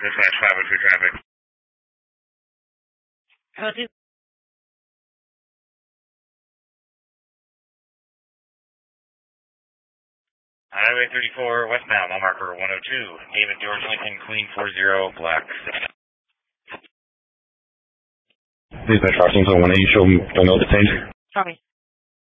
Dispatch 502 traffic. Highway 34 westbound, mile marker 102. David George Lincoln, Queen 40, black. Dispatch 5 1 8, show me, don't know the change. Copy.